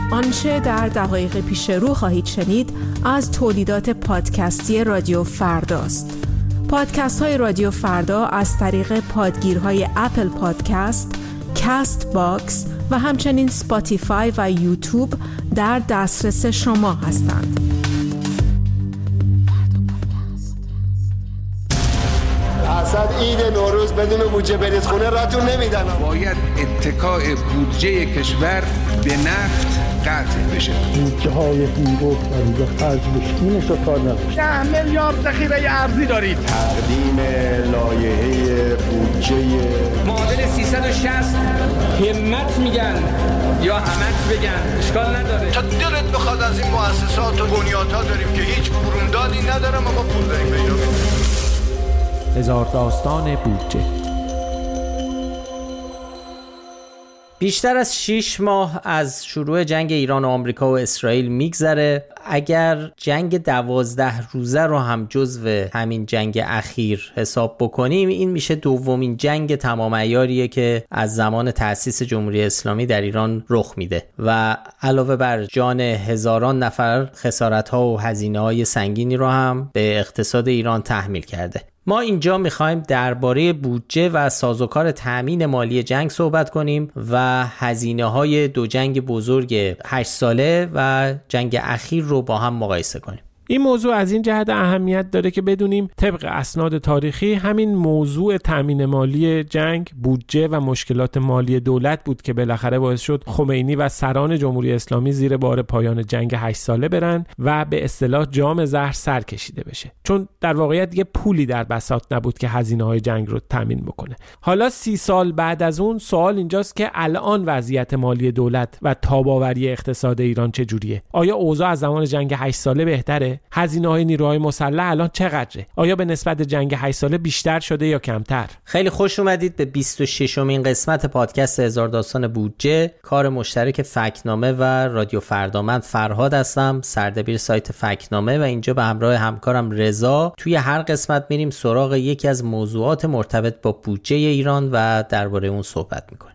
آنچه در دقایق پیش رو خواهید شنید از تولیدات پادکستی رادیو فرداست. پادکست های رادیو فردا از طریق پادگیرهای اپل پادکست، کاست باکس و همچنین سپاتیفای و یوتیوب در دسترس شما هستند. اصلا عید نوروز بدون بودجه برید خونه راتون نمیدن. باید اتکاء بودجه کشور به نفت قطع بشه. بودجه های بیرون و خرج بشینش رو کار نباشه. 10 میلیارد ذخیره ارزی دارید. تقدیم لایحه بودجه معادل 360 همت میگن یا همت بگن اشکال نداره. تا دلت بخواد از این مؤسسات و بنیادها داریم که هیچ برومدادی نداره ما پول داریم پیدا کنیم. هزار داستان بودجه. بیشتر از 6 ماه از شروع جنگ ایران و آمریکا و اسرائیل میگذره. اگر جنگ 12 روزه رو هم جزو همین جنگ اخیر حساب بکنیم، این میشه دومین جنگ تمام عیاریه که از زمان تأسیس جمهوری اسلامی در ایران رخ میده و علاوه بر جان هزاران نفر خسارت‌ها و هزینه‌های سنگینی رو هم به اقتصاد ایران تحمیل کرده. ما اینجا میخوایم درباره بودجه و سازوکار تأمین مالی جنگ صحبت کنیم و هزینه‌های دو جنگ بزرگ 8 ساله و جنگ اخیر رو با هم مقایسه کنیم. این موضوع از این جهت اهمیت داره که بدونیم طبق اسناد تاریخی همین موضوع تامین مالی جنگ، بودجه و مشکلات مالی دولت بود که بالاخره باعث شد خمینی و سران جمهوری اسلامی زیر بار پایان جنگ 8 ساله برن و به اصطلاح جام زهر سر کشیده بشه، چون در واقعیت دیگه پولی در بساط نبود که هزینه‌های جنگ رو تامین بکنه. حالا 30 سال بعد از اون سوال اینجاست که الان وضعیت مالی دولت و تاب‌آوری اقتصاد ایران چجوریه؟ آیا اوضاع از زمان جنگ 8 ساله بهتره؟ هزینه‌های نیروهای مسلح الان چقدره؟ آیا به نسبت جنگ 8 ساله بیشتر شده یا کمتر؟ خیلی خوش اومدید به 26مین قسمت پادکست هزار داستان بودجه، کار مشترک فکت‌نامه و رادیو فردا. من فرهاد هستم، سردبیر سایت فکت‌نامه و اینجا به همراه همکارم رضا توی هر قسمت میریم سراغ یکی از موضوعات مرتبط با بودجه ایران و درباره اون صحبت میکنیم.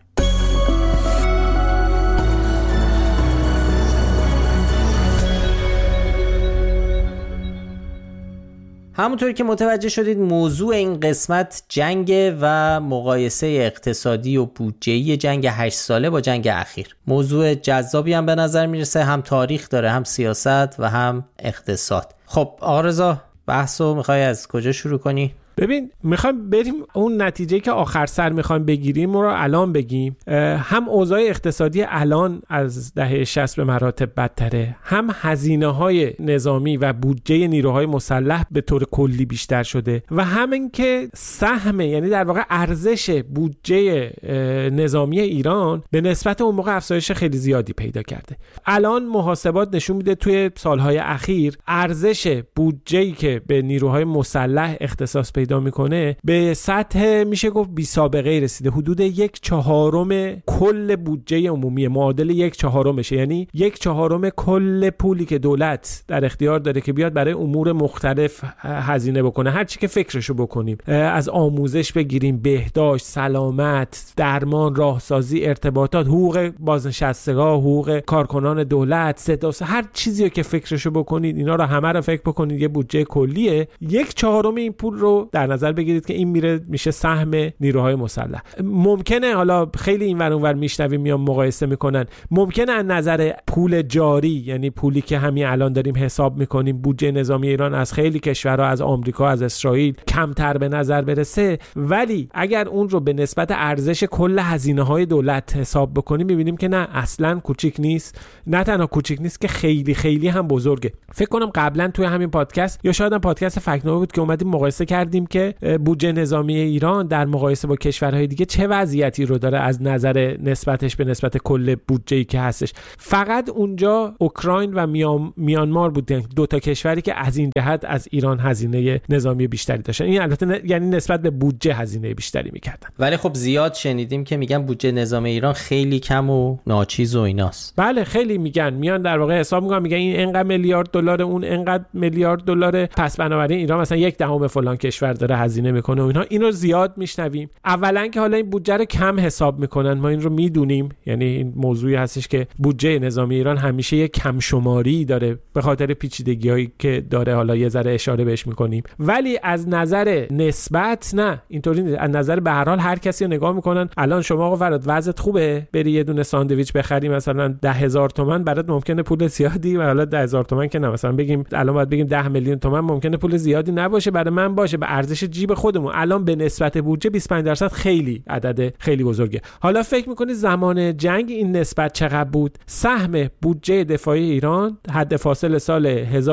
همونطوری که متوجه شدید موضوع این قسمت جنگ و مقایسه اقتصادی و بودجه‌ای جنگ 8 ساله با جنگ اخیر. موضوع جذابی هم به نظر میرسه، هم تاریخ داره، هم سیاست و هم اقتصاد. خب آقا رضا، بحثو میخوای از کجا شروع کنی؟ ببین، میخوایم بریم اون نتیجه که آخر سر میخوایم بگیریم رو الان بگیم. هم اوضاع اقتصادی الان از دهه 60 به مراتب بدتره، هم هزینه‌های نظامی و بودجه نیروهای مسلح به طور کلی بیشتر شده و همین که سهم، یعنی در واقع ارزش بودجه نظامی ایران به نسبت اون موقع افزایش خیلی زیادی پیدا کرده. الان محاسبات نشون میده توی سالهای اخیر ارزش بودجه‌ای که به نیروهای مسلح اختصاص پیدا میکنه به سطح میشه گفت بی سابقه رسیده. حدود 1/4 کل بودجه عمومی، معادل 1/4 یعنی 1/4 کل پولی که دولت در اختیار داره که بیاد برای امور مختلف هزینه بکنه. هر چی که فکرشو بکنیم، از آموزش بگیریم، بهداشت، سلامت، درمان، راهسازی، ارتباطات، حقوق بازنشستگان، حقوق کارکنان دولت، صدا، هر چیزی که فکرشو بکنید، اینا رو همه رو فکر بکنید یه بودجه کلیه. 1/4 این پول رو در نظر بگیرید که این میشه سهم نیروهای مسلح. ممکنه حالا خیلی اینور اونور میشنویم میان مقایسه میکنن، ممکنه از نظر پول جاری، یعنی پولی که همین الان داریم حساب میکنیم، بودجه نظامی ایران از خیلی کشورها، از آمریکا، از اسرائیل کمتر به نظر برسه، ولی اگر اون رو به نسبت ارزش کل هزینه‌های دولت حساب بکنیم میبینیم که نه، اصلا کوچیک نیست. نه تنها کوچیک نیست که خیلی خیلی هم بزرگه. فکر کنم قبلا توی همین پادکست یا شاید هم پادکست فکت‌نامه بود که اومدیم مقایسه کردیم که بودجه نظامی ایران در مقایسه با کشورهای دیگه چه وضعیتی رو داره از نظر نسبتش به نسبت کل بودجه‌ای که هستش. فقط اونجا اوکراین و میانمار بودن، دو تا کشوری که از این جهت از ایران هزینه نظامی بیشتری داشتن. این البته یعنی نسبت به بودجه هزینه بیشتری میکردن. ولی خب زیاد شنیدیم که میگن بودجه نظامی ایران خیلی کم و ناچیز و ایناست. بله خیلی میگن، میان در واقع حساب میکنن، میگن این انقدر میلیارد دلار، اون انقدر میلیارد دلار، پس بنابراین ایران مثلا 1/10 فلان کشور داره هزینه میکنه و اینها، اینو زیاد میشنویم. اولا که حالا این بودجه رو کم حساب میکنن، ما این رو میدونیم، یعنی این موضوعی هستش که بودجه نظامی ایران همیشه یک کم شماری داره به خاطر پیچیدگی‌هایی که داره، حالا یه ذره اشاره بهش میکنیم. ولی از نظر نسبت نه، اینطوری نیست. از نظر به هر حال هر کسی رو نگاه میکنن. الان شما آقا فراد وضعت خوبه، بری یه دونه ساندویچ بخری مثلا 10,000 تومان، برات ممکنه پول زیادی، حالا 10,000 تومان که نه، مثلا بگیم الان باید بگیم 10 میلیون تومان، ممکنه پول زیادی نباشه، برای من باشه به ارزش جیب خودمون. الان به نسبت بودجه 25% خیلی عدد خیلی بزرگه. حالا فکر میکنی زمان جنگ این نسبت چقدر بود؟ سهم بودجه دفاعی ایران حد فاصل سال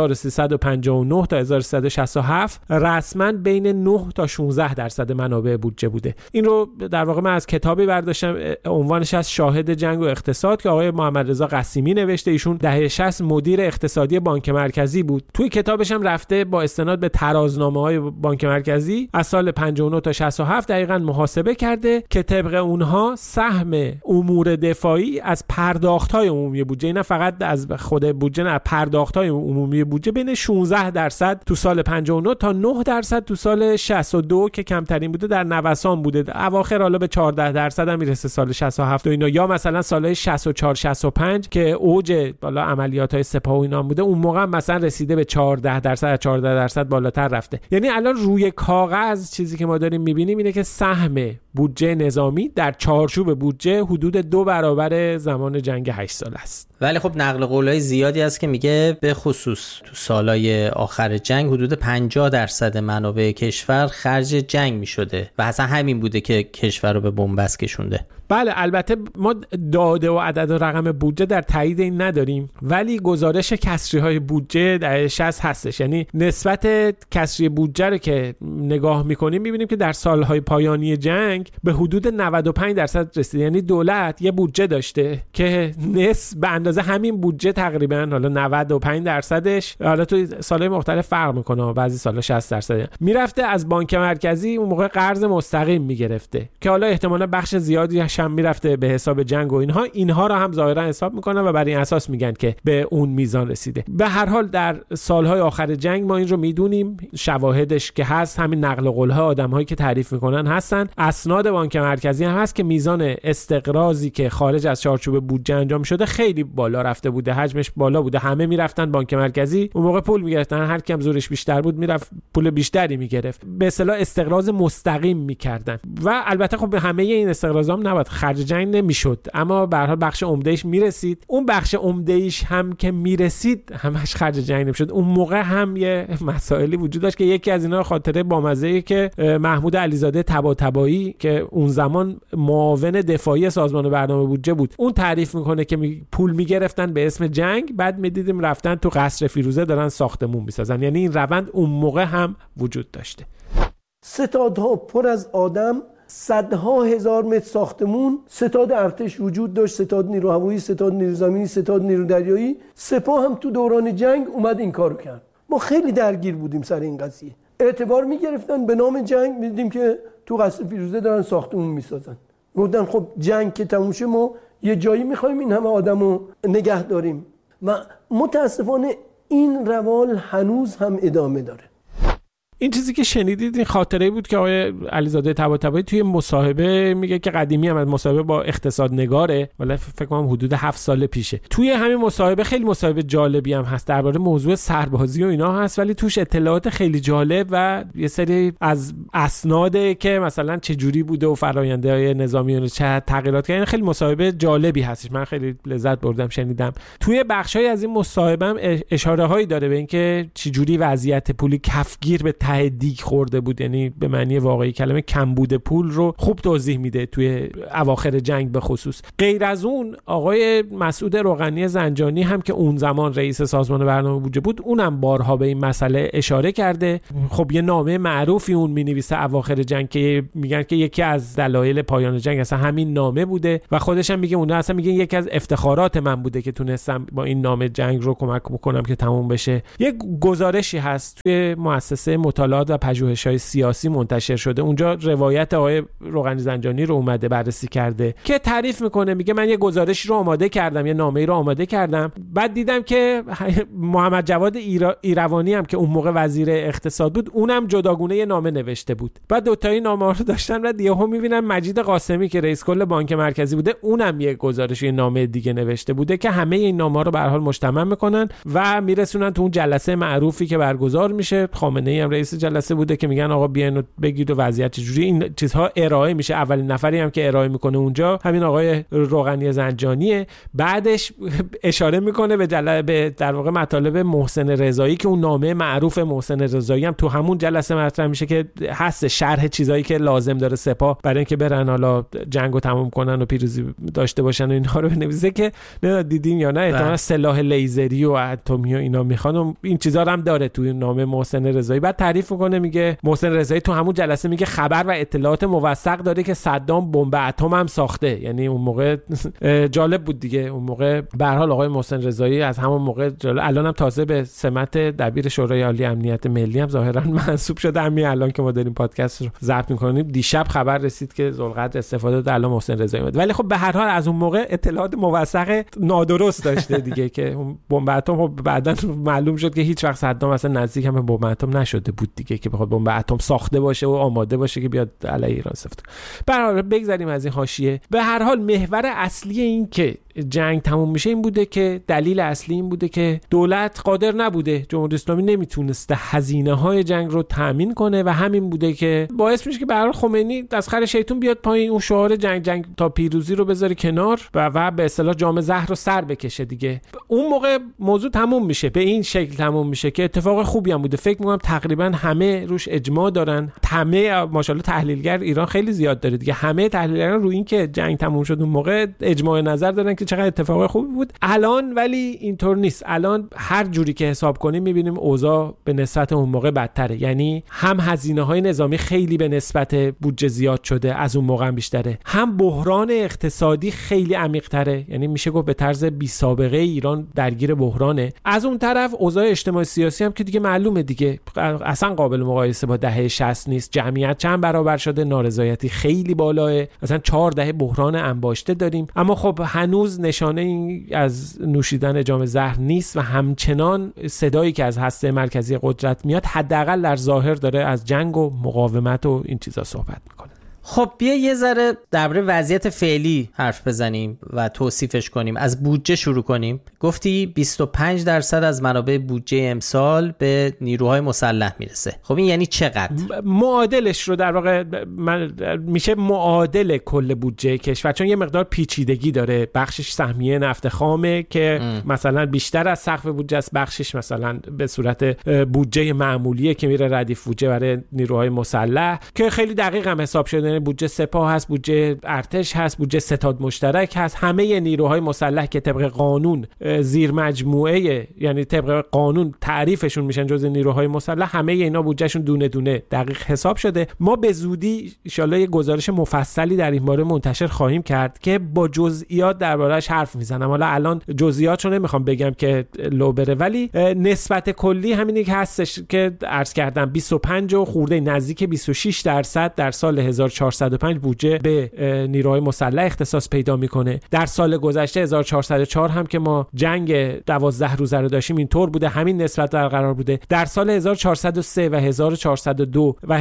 1359 تا 1367 رسما بین 9 تا 16% منابع بودجه بوده. این رو در واقع من از کتابی برداشتم، عنوانش از شاهد جنگ و اقتصاد که آقای محمد رضا قسیمی نوشته. ایشون دهه 60 مدیر اقتصادی بانک مرکزی بود. توی کتابش هم رفته با استناد به ترازنامه‌های بانک مرکزی از سال 59 تا 67 دقیقاً محاسبه کرده که طبق اونها سهم امور دفاعی از پرداخت‌های عمومی بودجه، نه فقط از خود بودجه، نه پرداخت‌های عمومی بودجه، بین 16% تو سال 59 تا 9% تو سال 62 که کمترین بوده در نوسان بوده. اواخر حالا به 14% هم میرسه سال 67 و اینا، یا مثلا سال 64 65 که اوج بالا عملیات‌های سپاه و اینا بوده، اون موقع مثلا رسیده به 14%، 14% بالاتر رفته. یعنی الان روی کاغذ چیزی که ما داریم می‌بینیم اینه که سهم بودجه نظامی در چارچوب بودجه حدود 2 برابر زمان جنگ 8 سال است. ولی خب نقل قولای زیادی هست که میگه به خصوص تو سالهای آخر جنگ حدود 50% منابع کشور خرج جنگ میشده و اصلا همین بوده که کشور رو به بنبست کشونده. بله، البته ما داده و عدد و رقم بودجه در تایید این نداریم، ولی گزارش کسری‌های بودجه در 60 هستش. یعنی نسبت کسری بودجه رو که نگاه می‌کنیم می‌بینیم که در سال‌های پایانی جنگ به حدود 95% رسیده. یعنی دولت یه بودجه داشته که نصف به اندازه همین بودجه تقریباً، حالا 95%ش، حالا تو سال‌های مختلف فرق می‌کنه، بعضی سال‌ها 60% میرفته از بانک مرکزی، اون موقع قرض مستقیم می‌گرفته که حالا احتمالاً بخش زیادی هم میرفته به حساب جنگ و اینها رو هم ظاهرا حساب میکنن و بر این اساس میگن که به اون میزان رسیده. به هر حال در سالهای آخر جنگ ما این رو میدونیم، شواهدش که هست، همین نقل قول‌ها آدم‌هایی که تعریف میکنن هستن، اسناد بانک مرکزی هم هست که میزان استقراضی که خارج از چارچوب بودجه انجام شده خیلی بالا رفته بوده، حجمش بالا بوده، همه میرفتن بانک مرکزی، اون موقع پول میگرفتن، هر کیم زورش بیشتر بود میرفت پول بیشتری میگرفت، به اصطلاح استقراض مستقیم میکردن. و البته خب همه این استقراضا هم نباید خرج جنگ نمیشد، اما به هر حال بخش عمدهش میرسید. اون بخش عمدهش هم که میرسید همش خرج جنگ نمیشد. اون موقع هم یه مسائلی وجود داشت که یکی از اینا خاطره بامزه‌ای که محمود علیزاده طباطبایی که اون زمان معاون دفاعی سازمان برنامه بودجه بود، اون تعریف میکنه که پول میگرفتن به اسم جنگ، بعد میدیدیم رفتن تو قصر فیروزه دارن ساختمون میسازن. یعنی این روند اون موقع هم وجود داشته. ستادها پر از آدم، صدها هزار متر ساختمون، ستاد ارتش وجود داشت، ستاد نیرو هوایی، ستاد نیرو زمینی، ستاد نیرو دریایی. سپاه هم تو دوران جنگ اومد این کارو کرد. ما خیلی درگیر بودیم سر این قضیه. اعتبار میگرفتن به نام جنگ، میدیدیم که تو قصر فیروزه دارن ساختمون میسازن. گفتن خب جنگ که تموم شه ما یه جایی میخوایم این همه آدمو نگه داریم. و متاسفانه این روال هنوز هم ادامه داره. این چیزی که شنیدید این خاطره بود که آقای علیزاده طباطبایی توی مصاحبه میگه که قدیمی هم از مصاحبه با اقتصادنگاره، ولی فکر کنم حدود 7 سال پیشه. توی همین مصاحبه خیلی مصاحبه جالبی هم هست درباره موضوع سربازی و اینا هست، ولی توش اطلاعات خیلی جالب و یه سری از اسناده که مثلا چه جوری بوده و فرآیندهای نظامی و چه تغییرات کردن، خیلی مصاحبه جالبی هستش. من خیلی لذت بردم شنیدم. توی بخشای از این مصاحبه هم اشاره هایی داره به اینکه چه جوری وضعیت پولی کفگیر به دیگ خورده بود، یعنی به معنی واقعی کلمه کمبود پول رو خوب توضیح میده توی اواخر جنگ به خصوص. غیر از اون آقای مسعود روغنی زنجانی هم که اون زمان رئیس سازمان برنامه بودجه بود، اونم بارها به این مسئله اشاره کرده. خب یه نامه معروفی اون مینویسه اواخر جنگ که میگن که یکی از دلایل پایان جنگ اصلا همین نامه بوده و خودش هم میگه اونها اصلا میگه یکی از افتخارات من بوده که تونستم با این نامه جنگ رو کمک بکنم که تموم بشه. یه گزارشی هست توی مؤسسه مطالعات و پژوهش‌های سیاسی منتشر شده. اونجا روایت آقای روغنی زنجانی رو اومده بررسی کرده که تعریف میکنه، میگه من یه گزارشی رو آماده کردم، یه نامه‌ای رو آماده کردم، بعد دیدم که محمد جواد ایروانی هم که اون موقع وزیر اقتصاد بود، اونم جداگونه یه نامه نوشته بود. بعد دو تایی نامه‌ها رو داشتن و یهو میبینم مجید قاسمی که رئیس کل بانک مرکزی بوده، اونم یه گزارش، یه نامه دیگه نوشته بوده که همه این نامه‌ها رو به هر حال مجتمع میکنن و میرسونن تو اون جلسه معروفی که برگزار میشه. خامنه‌ای هم رئیس جلسه بوده که میگن آقا بیاین و بگید و وضعیت چجوری. این چیزها ارائه میشه. اولین نفری هم که ارائه میکنه اونجا همین آقای روغنی زنجانیه. بعدش اشاره میکنه به در واقع مطالب محسن رضایی که اون نامه معروف محسن رضایی هم تو همون جلسه مطرح میشه که هست شرح چیزایی که لازم داره سپاه برای اینکه برن حالا جنگو تموم کنن و پیروزی داشته باشن و اینها رو بنویسه که نه دیدین یا نه احتمالاً سلاح لیزری و اتمی و اینا میخوان و این چیزا رو هم داره توی نامه محسن رضایی. بعد تعریف میکنه، میگه محسن رضایی تو همون جلسه میگه خبر و اطلاعات موثق داره که صدام بمب اتم هم ساخته. یعنی اون موقع جالب بود دیگه. اون موقع به هر حال آقای محسن رضایی از همون موقع الان هم تازه به سمت دبیر شورای عالی امنیت ملی هم ظاهرا منصوب شده. همین الان که ما داریم پادکست رو ضبط میکنیم دیشب خبر رسید که ذوالقدر استفاده داد، الان محسن رضایی اومد. ولی خب به هر حال از اون موقع اطلاعات موثق نادرست داشته دیگه که بمب اتم بعداً معلوم شد که هیچ وقت صدام اصلا نزدیک هم بمب اتم نشده بود دیگه که بخواد بمب اتم ساخته باشه و آماده باشه که بیاد علیه ایران استفاده کنه. به هر حال بگذریم از این حاشیه. به هر حال محور اصلی این که جنگ تموم میشه این بوده که دلیل اصلی این بوده که دولت قادر نبوده، جمهوری اسلامی نمیتونسته هزینه‌های جنگ رو تامین کنه و همین بوده که باعث میشه که به هر حال خمینی دستخر شیطون بیاد پایین، اون شعار جنگ تا پیروزی رو بذاره کنار و به اصطلاح جام زهر رو سر بکشه دیگه. اون موقع موضوع تموم میشه، به این شکل تموم میشه که اتفاق خوبی هم بوده. فکر میکنم تقریبا همه روش اجماع دارن. همه ماشاءالله تحلیلگر ایران خیلی زیاد داره دیگه. همه تحلیلگران رو این که جنگ تموم شد اون موقع اجماع نظر دارن که چقدر اتفاق خوبی بود. الان ولی اینطور نیست. الان هر جوری که حساب کنیم میبینیم اوضاع به نسبت اون موقع بدتره. یعنی هم هزینه‌های نظامی خیلی به نسبت بودجه زیاد شده، از اون موقع هم بیشتره، هم بحران اقتصادی خیلی عمیق‌تره. یعنی میشه گفت به طرز بی سابقه ایران درگیر بحرانه. از اون طرف اوضاع اجتماعی سیاسی هم که دیگه معلومه دیگه، اصلا قابل مقایسه با دهه 60 نیست. جمعیت چند برابر شده، نارضایتی خیلی بالاه، مثلا 4 دهه بحران انباشته داریم. اما خب هنوز نشانه این از نوشیدن جام زهر نیست و همچنان صدایی که از هسته مرکزی قدرت میاد حداقل در ظاهر داره از جنگ و مقاومت و این چیزا صحبت میکنه. خب بیا یه ذره درباره وضعیت فعلی حرف بزنیم و توصیفش کنیم. از بودجه شروع کنیم. گفتی 25% از منابع بودجه امسال به نیروهای مسلح میرسه. خب این یعنی چقدر؟ معادلش رو در واقع میشه معادل کل بودجه کشور، چون یه مقدار پیچیدگی داره. بخشش سهمیه نفت خامه که مثلا بیشتر از سقف بودجه است، بخشش مثلا به صورت بودجه معمولیه که میره ردیف بودجه برای نیروهای مسلح که خیلی دقیق هم حساب شده. بودجه سپاه هست، بودجه ارتش هست، بودجه ستاد مشترک هست. همه نیروهای مسلح که طبق قانون زیر مجموعه، یعنی طبق قانون تعریفشون میشن جزء نیروهای مسلح، همه اینا بودجهشون دونه دونه دقیق حساب شده. ما به زودی ان شاءالله یه گزارش مفصلی در این باره منتشر خواهیم کرد که با جزئیات درباره‌اش حرف میزنم. حالا الان جزئیاتشو نمیخوام بگم که لو بره، ولی نسبت کلی همینی که هستش که عرض کردم 25 و خورده نزدیک 26% در سال 1405 بودجه به نیروهای مسلح اختصاص پیدا میکنه. در سال گذشته 1404 هم که ما جنگ 12 روزه رو داشتیم اینطور بوده، همین نسبت برقرار بوده. در سال 1403 و 1402 و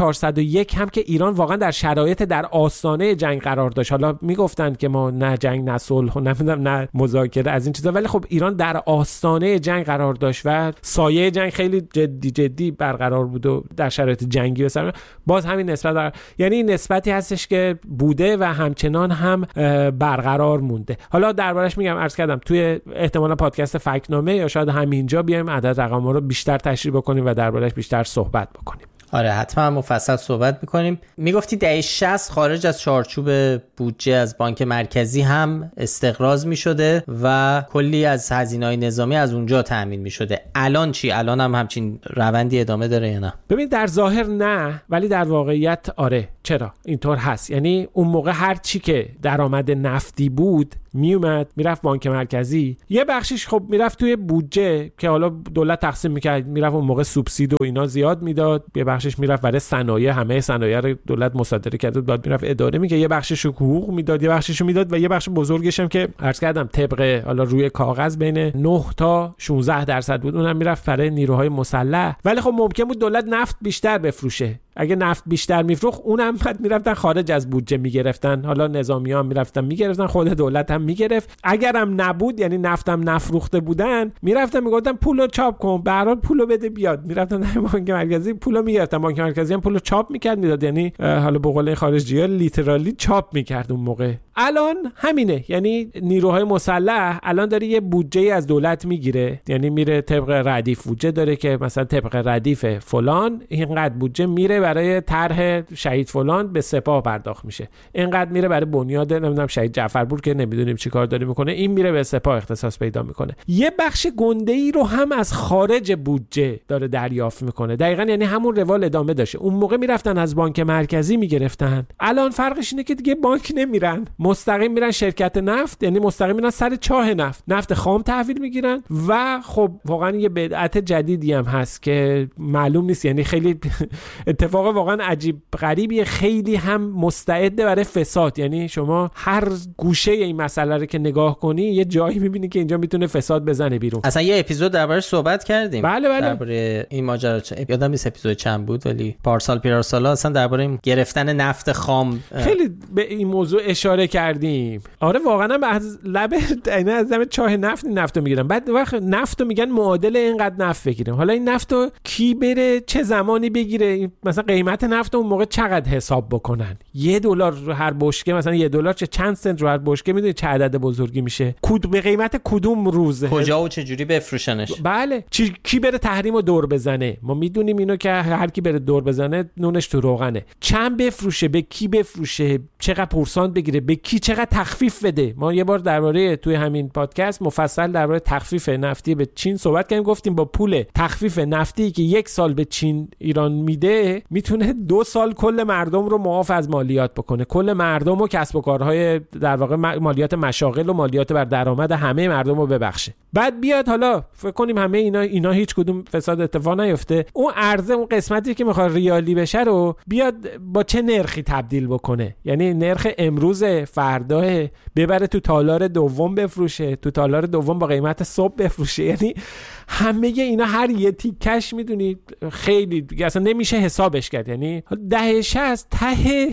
1401 هم که ایران واقعا در شرایط در آستانه جنگ قرار داشت. حالا میگفتن که ما نه جنگ نه صلح و نه مذاکره از این چیزا، ولی خب ایران در آستانه جنگ قرار داشت و سایه جنگ خیلی جدی برقرار بود و در شرایط جنگی بسر باز همین نسبت یعنی نسبتی هستش که بوده و همچنان هم برقرار مونده. حالا دربارش میگم، عرض کردم توی احتمالاً پادکست فکت‌نامه یا شاید همینجا بیایم عدد رقم‌ها رو بیشتر تشریح بکنیم و دربارش بیشتر صحبت بکنیم. آره حتما مفصل صحبت میکنیم. میگفتی دهه 60 خارج از چارچوب بودجه از بانک مرکزی هم استقراض میشده و کلی از هزینه‌های نظامی از اونجا تامین میشده. الان چی؟ الان هم همچین روندی ادامه داره یا نه؟ ببین در ظاهر نه، ولی در واقعیت آره. چرا اینطور هست؟ یعنی اون موقع هر چی که درآمد نفتی بود میومد میرفت بانک مرکزی، یه بخشش خب میرفت توی بودجه که حالا دولت تقسیم میکرد، میرفت اون موقع سوبسید و اینا زیاد میداد، یه بخشش میرفت برای صنایع، همه صنایع رو دولت مصادره کرد بعد میرفت اداره میکرد، یه بخشش رو حقوق میداد، یه بخشش رو میداد و یه بخش بزرگش هم که عرض کردم طبق حالا روی کاغذ بین 9 تا 16% بود، اونم میرفت برای نیروهای مسلح. ولی خب ممکن بود دولت نفت بیشتر بفروشه، اگه نفت بیشتر میفروخت اونم بعد میرفتن خارج از بودجه میگرفتن، حالا نظامیان میرفتن میگرفتن، خود دولت هم میگرفت. اگرم نبود یعنی نفتم نفروخته بودن میرفتن میگفتن پولو چاپ کن، به هر حال پولو بده بیاد، میرفتن بانک مرکزی پولو میگرفتن، بانک مرکزی هم پولو چاپ میکرد میداد، یعنی حالا به قول خارجی‌ها لیترالی چاپ میکرد اون موقع. الان همینه، یعنی نیروهای مسلح الان داره یه بودجه از دولت میگیره، یعنی میره طبق ردیف بودجه داره که مثلا طبق ردیف فلان اینقدر بودجه میره برای طرح شهید فلان به سپاه پرداخت میشه، اینقدر میره برای بنیاد نمیدونم شهید جعفرپور که نمیدونیم چی کار داره میکنه، این میره به سپاه اختصاص پیدا میکنه. یه بخش گنده‌ای رو هم از خارج بودجه داره دریافت میکنه، دقیقاً یعنی همون روال ادامه داشته. اون موقع میرفتن از بانک مرکزی میگرفتن، الان فرقش اینه که دیگه بانک نمیرن، مستقیم میرن شرکت نفت، یعنی مستقیم میرن سر چاه نفت خام تحویل میگیرن. و خب واقعا یه بدعت جدیدی هم هست که معلوم نیست، یعنی خیلی اتفاق واقعا عجیب غریبیه، خیلی هم مستعده برای فساد، یعنی شما هر گوشه این مسئله رو که نگاه کنی یه جایی میبینی که اینجا میتونه فساد بزنه بیرون. اصلا یه اپیزود دربارش صحبت کردیم. بله. درباره این ماجرا یادم نیست اپیزود چند بود، ولی پارسالا اصلا درباره گرفتن نفت خام خیلی به این موضوع اشاره کردیم. آره واقعا هم از لب از چاه نفتو میگیرن، بعد وقت نفتو میگن معادل اینقدر نفت بگیریم. حالا این نفتو کی بره چه زمانی بگیره؟ مثلا قیمت نفت اون موقع چقدر حساب بکنن؟ $1 رو هر بشکه، مثلا $1 چه چند سنت رو هر بشکه، میدونی چه عدد بزرگی میشه؟ به قیمت کدوم روز کجا و چه جوری بفروشنش؟ بله کی بره تحریمو دور بزنه؟ ما میدونیم اینو که هر کی بره دور بزنه نونش تو روغنه. چند بفروشه، به کی بفروشه، چقدر پورسانت بگیره، به کی چقدر تخفیف بده. ما یه بار درباره توی همین پادکست مفصل درباره تخفیف نفتی به چین صحبت کردیم، گفتیم با پول تخفیف نفتی که 1 سال به چین ایران میده میتونه 2 سال کل مردم رو معاف از مالیات بکنه، کل مردم و کسب و کارهای در واقع مالیات مشاغل و مالیات بر درآمد همه مردم رو ببخشه. بعد بیاد حالا فکر کنیم همه اینا هیچ کدوم فساد اتفاق نیفته، اون عرضه اون قسمتی که میخواد ریالی بشه رو بیاد با چه نرخی تبدیل بکنه، یعنی نرخ امروز فردا ببره تو تالار دوم بفروشه، تو تالار دوم با قیمت صبح بفروشه. یعنی همه اینا هر یه تیکش میدونید خیلی دیگه اصلا نمیشه حسابش کرد. یعنی دهه 60 ته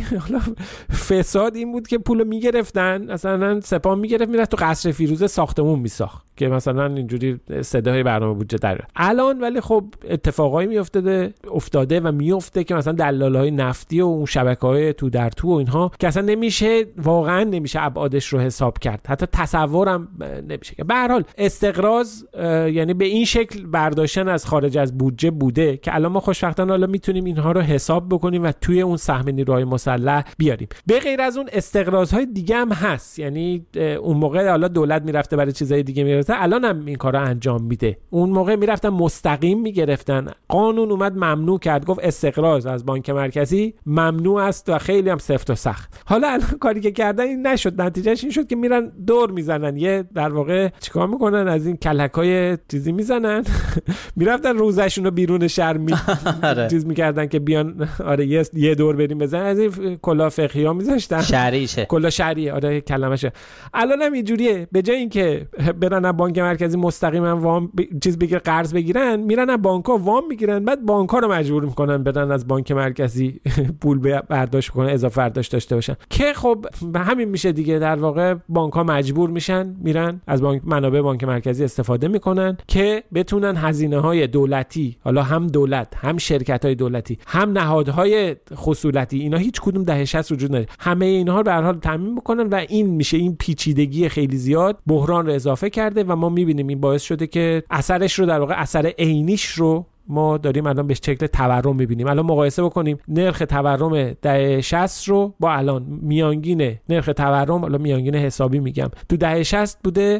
فساد این بود که پولو میگرفتن، مثلا سپاه میگرفت میرفت تو قصر فیروزه ساختمون میساخت که مثلا اینجوری صدای برنامه بودجه داره. الان ولی خب اتفاقایی افتاده و میفته که مثلا دلالای نفتی و اون شبکه‌های تو در تو و اینها که اصلا واقعا نمیشه ابعادش رو حساب کرد، حتی تصورم نمیشه. به هر حال استقراض یعنی به این شکل برداشتن از خارج از بودجه بوده که الان ما خوشبختانه حالا میتونیم اینها رو حساب بکنیم و توی اون سهم نیروهای مسلح بیاریم. به غیر از اون استقراض‌های دیگه هم هست، یعنی اون موقع حالا دولت میرفته برای چیزای دیگه میرفته، الان هم این کارا انجام میده. اون موقع میرفتن مستقیم میگرفتن، قانون اومد ممنوع کرد، گفت استقراض از بانک مرکزی ممنوع است و خیلی هم سفت و سخت. حالا الان کاری که کردن این نشد، نتیجهش این شد که میرن دور میزنن، یه در واقع چیکار میکنن، از این کلکای چیزی میزنن میرفتن روزشون رو بیرون شهر چیز میکردن که بیان آره یه دور بریم بزنن، از این کلا فقهی ها میذاشتن شهریشه، کلا شهری آره کلمشه. الان هم اینجوریه، به جای اینکه برن بانک مرکزی مستقیما وام چیز بگیر قرض بگیرن، میرن بانک‌ها وام میگیرن، بعد بانک‌ها رو مجبور میکنن برن از بانک مرکزی پول برداشت کنن، اضافه برداشت داشته باشن که خب به همین میشه دیگه. در واقع بانک‌ها مجبور میشن میرن از منابع بانک مرکزی استفاده میکنن که بتونن هزینه‌های دولتی، حالا هم دولت هم شرکت‌های دولتی هم نهادهای خصولتی، اینا هیچ کدوم دهه 60 وجود نداره، همه اینها رو به هر حال تامین میکنن و این میشه این پیچیدگی خیلی زیاد بحران رو اضافه کرده و ما میبینیم این باعث شده که اثرش رو در واقع اثر عینیش رو ما داریم الان به شکل تورم میبینیم. الان مقایسه بکنیم نرخ تورم دهه 60 رو با الان. میانگین نرخ تورم، الان میانگین حسابی میگم، تو دهه 60 بوده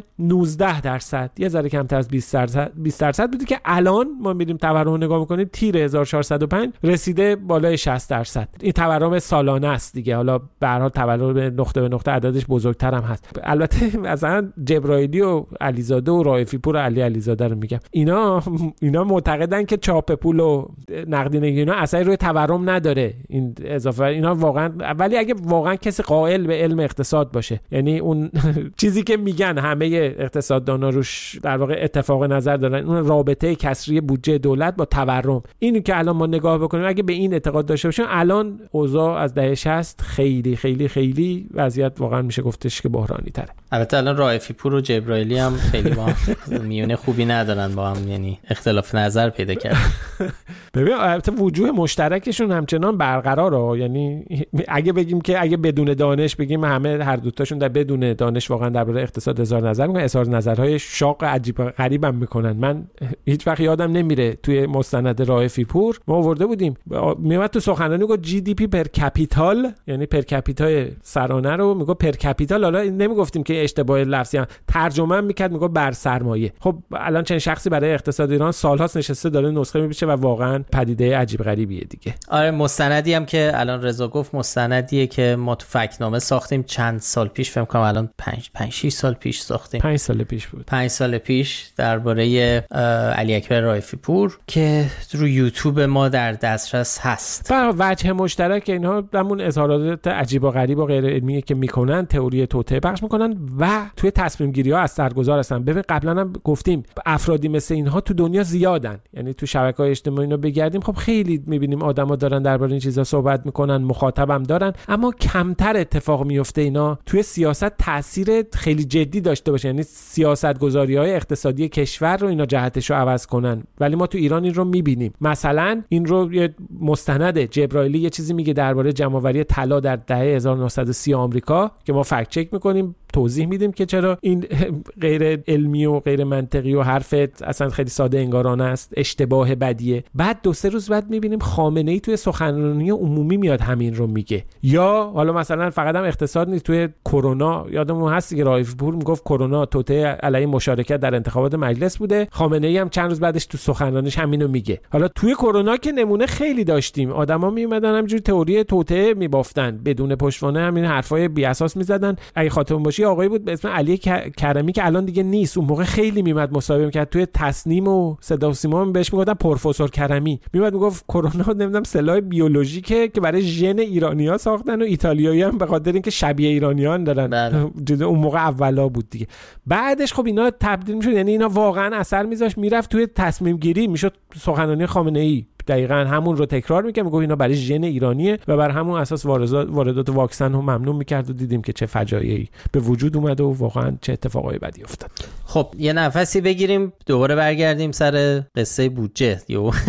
19%، یه ذره کمتر از 20% بوده که الان ما میریم تورم رو نگاه میکنیم تیر 1405 رسیده بالای 60%. این تورم سالانه است دیگه. حالا به هر حال تورم نقطه به نقطه عددش بزرگتر هم هست. البته مثلا جبرائیلی و علیزاده و رائفی پور علیزاده رو میگم، اینا معتقدن که چاپ پول و نقدینگی اینا اثری روی تورم نداره. این اضافه اینا واقعا، ولی اگه واقعا کسی قائل به علم اقتصاد باشه، یعنی اون چیزی که میگن همه اقتصاددانا روش در واقع اتفاق نظر دارن، اون رابطه کسری بودجه دولت با تورم، اینو که الان ما نگاه بکنیم اگه به این اعتقاد داشته باشیم، الان اوضاع از دهه 60 خیلی خیلی خیلی وضعیت واقعا میشه گفتش که بحرانی تره. البته الان رائفی پور و جبرائیلی هم خیلی با میونه خوبی ندارن با هم، یعنی اختلاف نظر پیدا کردن. ببین البته وجوه مشترکشون همچنان برقراره، یعنی اگه بگیم که اگه بدون دانش بگیم همه هر دوتاشون در بدون دانش واقعا درباره اقتصاد اظهار نظر میکنن، اظهار نظرهای شاق عجیب غریبم میکنن. من هیچ وقت یادم نمیره توی مستند رائفی پور ما آورده بودیم، میومد تو سخنرانی گفت جی دی پی پر کپیتال، یعنی پر کپیتال سرانه رو میگه پر کپیتال. حالا نمیگفتیم که اشتباه لفظی هم ترجمه میکرد میگه بر سرمایه. خب الان چند شخصی برای اقتصاد ایران سالهاست نشسته داره نسخه میپیچه و واقعا پدیده عجیب غریبیه دیگه. آره مستندی هم که الان رضا گفت مستندیه که ما تو فکت‌نامه ساختیم چند سال پیش، فکر کنم الان 5-6 سال پیش ساختیم. 5 سال پیش بود. 5 سال پیش درباره علی اکبر رائفی پور که رو یوتیوب ما در دسترس هست. و وجه مشترک اینها همون اظهارات عجیب و غریب و غیر علمیه که میکنن، تئوری توطئه پخش میکنن و توی تصمیم گیری ها اثرگذار هستن. ببین قبلا هم گفتیم افرادی مثل اینها تو دنیا زیادن، یعنی تو شبکه‌های اجتماعی اینا بگردیم خب خیلی میبینیم آدما دارن درباره این چیزا صحبت میکنن، مخاطبم دارن، اما کمتر اتفاق میفته اینا توی سیاست تاثیر خیلی جدی داشته باشه، یعنی سیاستگذاری‌های اقتصادی کشور رو اینا جهتش رو عوض کنن. ولی ما تو ایران این رو میبینیم. مثلا این رو یه مستند جبرائیلی یه چیزی میگه درباره جمع‌آوری طلا در دهه 1930 آمریکا که ما فکت چک میکنیم، توضیح میدیم که چرا این غیر علمی و غیر منطقی و حرفت اصلا خیلی ساده انگارانه است، اشتباه بدیه. بعد 2-3 روز بعد میبینیم خامنه‌ای توی سخنرانی عمومی میاد همین رو میگه. یا حالا مثلا فقط هم اقتصاد نیست، توی کرونا یادمون هست که رائفی پور میگفت کرونا توطئه علیه مشارکت در انتخابات مجلس بوده، خامنه‌ای هم چند روز بعدش تو سخنرانیش همینو میگه. حالا توی کرونا که نمونه خیلی داشتیم، آدما میومدن همینجوری تئوری توطئه میبافتن، بدون پشتوانه همین حرفای بی اساس میزدن. اگه خاطرتون باشه آقایی بود به اسم علی کرمی که الان دیگه نیست، اون موقع خیلی میمد مصاحبه میکرد توی تصنیم و صدا و سیما بهش میگفتن پروفسور کرمی، میمد میگفت کرونا نمیدونم سلاح بیولوژیکه که برای ژن ایرانی‌ها ساختن و ایتالیایی هم به خاطر اینکه شبیه ایرانیان دارن. اون موقع اولا بود دیگه. بعدش خب اینا تبدیل میشد، یعنی اینا واقعا اثر میذاشت، میرفت توی تصمیم گیری، میشد سخنرانی خامنه‌ای دقیقاً همون رو تکرار میکنه، میگه اینا برای ژن ایرانیه و بر همون اساس واردات واکسن رو ممنوع میکرد و دیدیم که چه فجایعی به وجود اومد و واقعاً چه اتفاقای بدی افتاد. خب یه نفسی بگیریم دوباره برگردیم سر قصه بودجه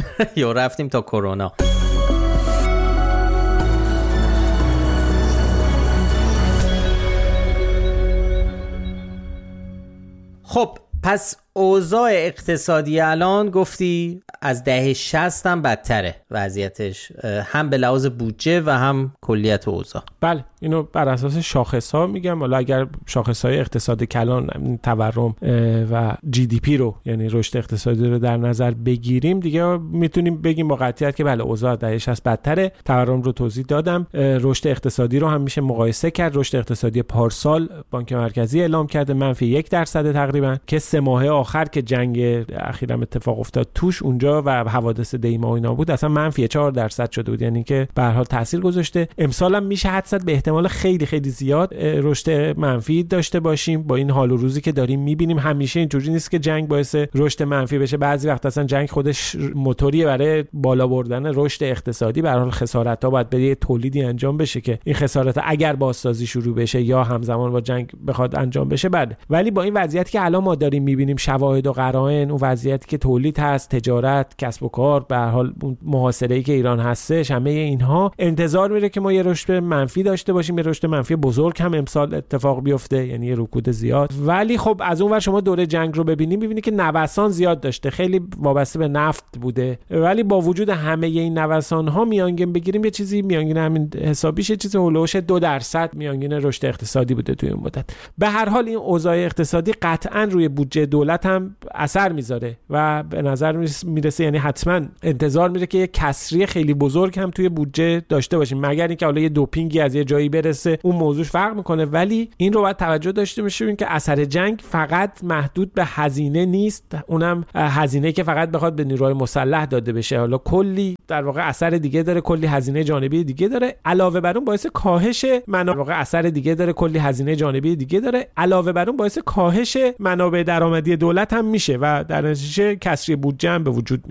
یا رفتیم تا کرونا. خب پس اوضاع اقتصادی الان گفتی از دهه 60 هم بدتره وضعیتش، هم به لحاظ بودجه و هم کلیت اوضاع. بله اینو بر اساس شاخص‌ها میگم. حالا اگر شاخص‌های اقتصاد کلان تورم و جی دی پی رو یعنی رشد اقتصادی رو در نظر بگیریم دیگه میتونیم بگیم با قطعیت که بله اوضاع دهه 60 بدتره. تورم رو توضیح دادم. رشد اقتصادی رو هم میشه مقایسه کرد. رشد اقتصادی پارسال بانک مرکزی اعلام کرده -1% تقریبا، که 3 ماه آخر که جنگ اخیرا اتفاق افتاد توش اونجا و حوادث دیما و اینا بود اصلا -4% شده بود، یعنی که به هر حال تاثیر گذاشته. امسال هم میشه حدس زد به احتمال خیلی خیلی زیاد رشد منفی داشته باشیم. با این حال و روزی که داریم میبینیم همیشه اینجوری نیست که جنگ باعث رشد منفی بشه، بعضی وقت اصلا جنگ خودش موتوریه برای بالا بردن رشد اقتصادی. به هر حال خسارت‌ها باید به تولیدی انجام بشه که این خسارت اگر بازسازی شروع بشه یا همزمان با جنگ بخواد انجام بشه بعد. ولی با این وضعیتی که الان ما داریم میبینیم، شواهد و قرائن، اون وضعیتی که تولید هست، تجارت، کسب و کار، به هر حال اون محاصره‌ای که ایران هستش، همه اینها انتظار میره که ما یه رشد منفی داشته باشیم یه رشد منفی بزرگ هم امسال اتفاق بیفته، یعنی یه رکود زیاد. ولی خب از اون ور شما دوره جنگ رو ببینید که نوسان زیاد داشته، خیلی وابسته به نفت بوده، ولی با وجود همه این نوسان ها میانگین بگیریم یه چیزی میانگین همین حسابیش چیز هولوش 2% میانگین رشد اقتصادی بوده توی این مدت. به هر حال این اوضاع اقتصادی قطعاً روی بودجه دولت هم اثر میذاره و به نظر میرسه یعنی حتما انتظار میره که یه کسری خیلی بزرگ هم توی بودجه داشته باشیم، مگر اینکه حالا یه دوپینگی از یه جایی برسه اون موضوع فرق میکنه. ولی این رو باید توجه داشته باشیم که اثر جنگ فقط محدود به هزینه نیست، اونم هزینه‌ای که فقط بخواد به نیروهای مسلح داده بشه، حالا کلی در واقع اثر دیگه داره، کلی هزینه جانبی دیگه داره، علاوه بر اون باعث کاهش منابع درآمدی دولت هم میشه و در نتیجه کسری بودجه هم به وجود میاد.